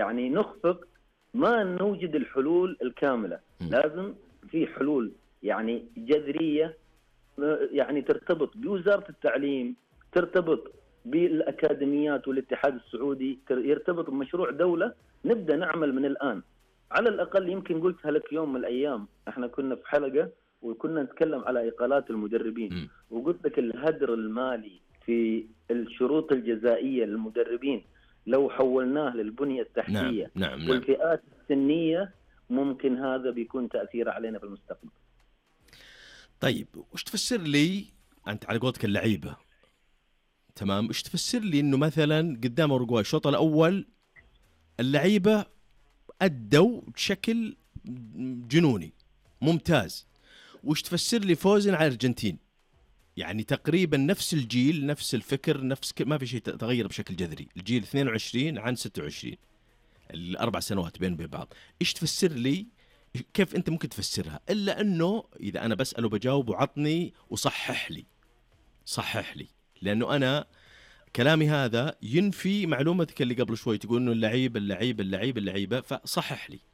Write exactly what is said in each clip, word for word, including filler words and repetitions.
يعني نخفق، ما نوجد الحلول الكاملة. م. لازم في حلول يعني جذرية، يعني ترتبط بوزارة التعليم، ترتبط بالأكاديميات والاتحاد السعودي، يرتبط بمشروع دولة. نبدأ نعمل من الآن على الأقل. يمكن قلتها لك يوم من الأيام، احنا كنا في حلقة وكنا نتكلم على إقالات المدربين، م. وقلت لك الهدر المالي في الشروط الجزائية للمدربين لو حولناه للبنية التحتية نعم. نعم. نعم. والفئات السنية، ممكن هذا بيكون تأثير علينا في المستقبل. طيب وش تفسر لي أنت على قولتك اللعيبة؟ تمام، وش تفسر لي إنه مثلا قدام أوروغواي الشوط الأول اللعيبة أدوا بشكل جنوني ممتاز، وش تفسر لي فوزنا على الأرجنتين؟ يعني تقريبا نفس الجيل، نفس الفكر، نفس ك... ما في شيء تغير بشكل جذري. الجيل اثنين وعشرين عن ستة وعشرين، الأربع سنوات بين بعض. إيش تفسر لي؟ كيف أنت ممكن تفسرها؟ إلا أنه إذا أنا بسأله بجاوب وعطني وصحح لي، صحح لي، لأنه أنا كلامي هذا ينفي معلومتك اللي قبل شوي تقول إنه اللعيب اللعيب اللعيب اللعيبة، فصحح لي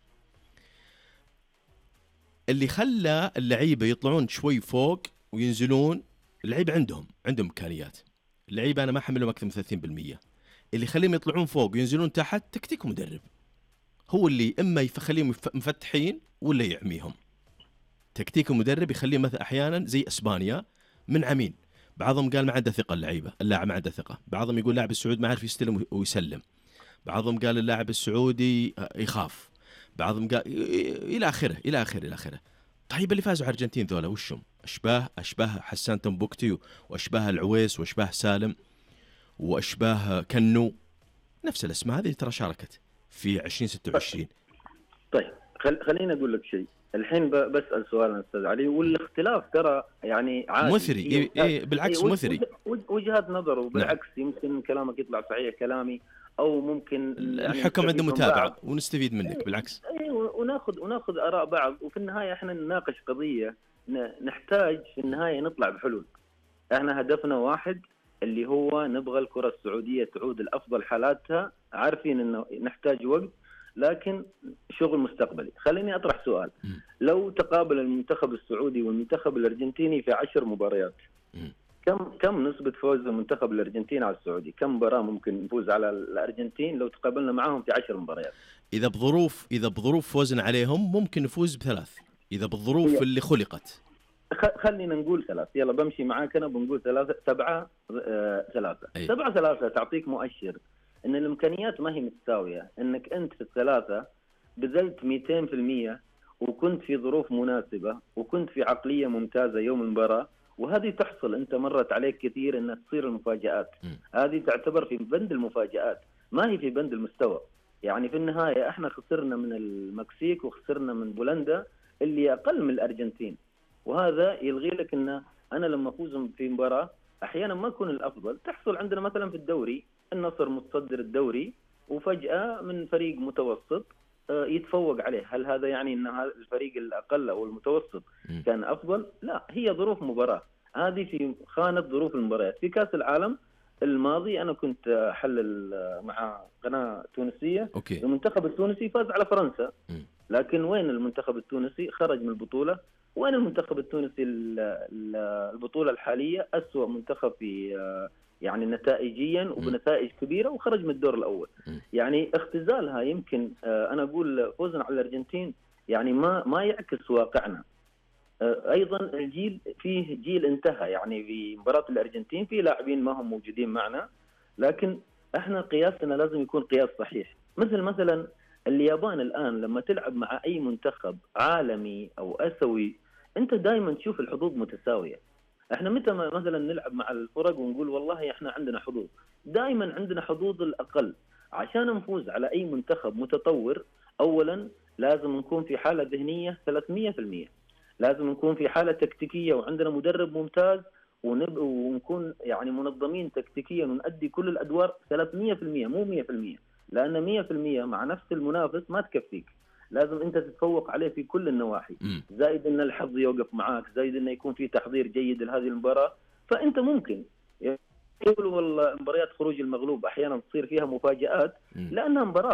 اللي خلى اللعيبة يطلعون شوي فوق وينزلون. اللعيبة عندهم عندهم إمكانيات، اللعيبة أنا ما حملهم أكثر من ثلاثين بالمية. اللي خليهم يطلعون فوق وينزلون تحت تكتيك مدرب، هو اللي إما يخليهم مفتحين ولا يعميهم. تكتيك المدرب يخليه مثلا أحيانا زي إسبانيا من عمين، بعضهم قال ما عنده ثقة اللعيبة، اللاعب ما عنده ثقة، بعضهم يقول لاعب السعودي ما عارف يستلم ويسلم، بعضهم قال اللاعب السعودي يخاف، بعضهم قال إلى آخره إلى آخره إلى آخره. طيب اللي فازوا على الأرجنتين ذولا وشهم؟ أشباه أشباه حسان تنبوكتي وأشباه العويس وأشباه سالم وأشباه كنو، نفس الأسماء هذه ترى شاركت في عشرين ستة وعشرين. طيب خل... خليني أقول لك شيء الحين، ب... بسأل سؤال أستاذ علي، والاختلاف ترى يعني عادي مثري. إيه إيه بالعكس إيه مثري، وجه... وجهات نظر، وبالعكس نعم. يمكن كلامك يطلع صحيح كلامي، أو ممكن يعني الحكم عنده متابعة ونستفيد منك. إيه بالعكس إيه وناخذ وناخذ آراء بعض، وفي النهاية إحنا نناقش قضية، نحتاج في النهاية نطلع بحلول. إحنا هدفنا واحد، اللي هو نبغى الكرة السعودية تعود لأفضل حالاتها، عارفين إنه نحتاج وقت لكن شغل مستقبلي. خليني أطرح سؤال، م. لو تقابل المنتخب السعودي والمنتخب الأرجنتيني في عشر مباريات، م. كم كم نسبة فوز المنتخب الأرجنتيني على السعودي؟ كم مباراة ممكن نفوز على الأرجنتين لو تقابلنا معهم في عشر مباريات؟ إذا بظروف إذا بظروف فوزنا عليهم ممكن نفوز بثلاث، إذا بالظروف هي. اللي خلقت خلينا نقول ثلاث، يلا بمشي معاك أنا، بنقول ثلاثة سبعة آه ثلاثة أي. سبعة ثلاثة تعطيك مؤشر إن الإمكانيات ما هي متساوية، إنك أنت في الثلاثة بذلت مئتين في المية وكنت في ظروف مناسبة وكنت في عقلية ممتازة يوم المباراة، وهذه تحصل. أنت مرت عليك كثير إنها تصير المفاجآت، م. هذه تعتبر في بند المفاجآت، ما هي في بند المستوى. يعني في النهاية احنا خسرنا من المكسيك وخسرنا من بولندا اللي أقل من الأرجنتين، وهذا يلغي لك إن أنا لما أفوز في مباراة أحيانا ما أكون الأفضل. تحصل عندنا مثلا في الدوري، النصر متصدر الدوري وفجأة من فريق متوسط يتفوق عليه، هل هذا يعني أن الفريق الأقل أو المتوسط كان أفضل؟ لا، هي ظروف مباراة، هذه في خانة ظروف المباريات. في كأس العالم الماضي أنا كنت أحلل مع قناة تونسية، أوكي. المنتخب التونسي فاز على فرنسا، لكن وين المنتخب التونسي؟ خرج من البطولة. وين المنتخب التونسي البطولة الحالية؟ أسوأ منتخب في يعني نتائجيا وبنتائج كبيرة، وخرج من الدور الأول. يعني اختزالها يمكن أنا أقول فوزنا على الأرجنتين يعني ما ما يعكس واقعنا. أيضا الجيل فيه جيل انتهى، يعني في مباراة الأرجنتين في لاعبين ما هم موجودين معنا، لكن احنا قياسنا لازم يكون قياس صحيح. مثل مثلا اليابان الآن لما تلعب مع أي منتخب عالمي أو آسيوي أنت دائما تشوف الحظوظ متساوية. احنا متى مثلا نلعب مع الفرق ونقول والله احنا عندنا حظوظ؟ دائما عندنا حظوظ الأقل. عشان نفوز على أي منتخب متطور أولا لازم نكون في حالة ذهنية ثلاثمئة بالمئة، لازم نكون في حالة تكتيكية وعندنا مدرب ممتاز، ونب... ونكون يعني منظمين تكتيكيا ونؤدي كل الأدوار ثلاثمئة بالمئة مو مئة بالمئة، لأن مئة بالمئة مع نفس المنافس ما تكفيك، لازم أنت تتفوق عليه في كل النواحي. زائد أن الحظ يوقف معاك، زائد أن يكون في تحضير جيد لهذه المباراة، فأنت ممكن يقولوا والله مباريات خروج المغلوب أحيانا تصير فيها مفاجآت لأنها مباراة